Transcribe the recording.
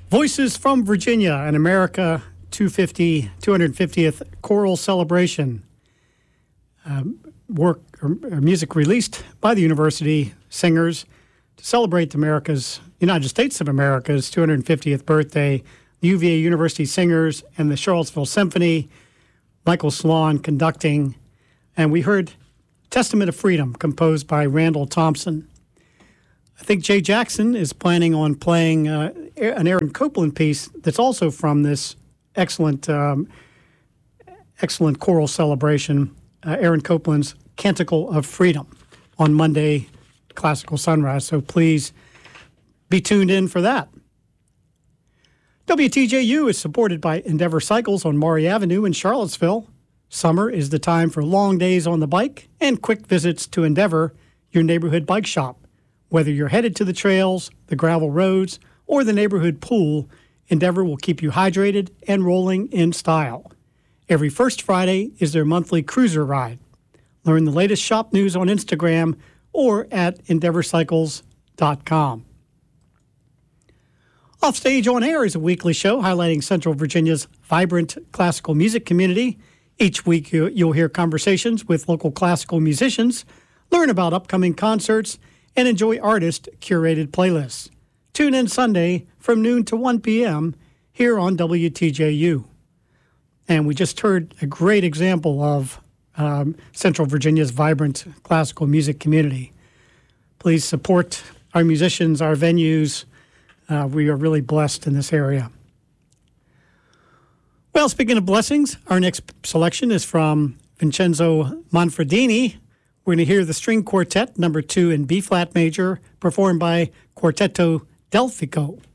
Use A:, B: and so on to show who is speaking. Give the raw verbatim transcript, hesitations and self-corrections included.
A: Voices from Virginia, an America two hundred fiftieth choral celebration. Um, work or, or music released by the university singers to celebrate America's, United States of America's two hundred fiftieth birthday. The U V A University Singers and the Charlottesville Symphony, Michael Sloan conducting, and we heard Testament of Freedom, composed by Randall Thompson. I think Jay Jackson is planning on playing uh, an Aaron Copland piece that's also from this excellent, um, excellent choral celebration, uh, Aaron Copland's Canticle of Freedom, on Monday, Classical Sunrise. So please be tuned in for that. W T J U is supported by Endeavor Cycles on Maury Avenue in Charlottesville. Summer is the time for long days on the bike and quick visits to Endeavor, your neighborhood bike shop. Whether you're headed to the trails, the gravel roads, or the neighborhood pool, Endeavor will keep you hydrated and rolling in style. Every first Friday is their monthly cruiser ride. Learn the latest shop news on Instagram or at endeavor cycles dot com. Offstage on Air is a weekly show highlighting Central Virginia's vibrant classical music community. Each week you'll hear conversations with local classical musicians, learn about upcoming concerts, and enjoy artist-curated playlists. Tune in Sunday from noon to one p.m. here on W T J U. And we just heard a great example of um, Central Virginia's vibrant classical music community. Please support our musicians, our venues. Uh, we are really blessed in this area. Well, speaking of blessings, our next selection is from Vincenzo Manfredini. We're going to hear the string quartet, number two in B-flat major, performed by Quartetto Delfico.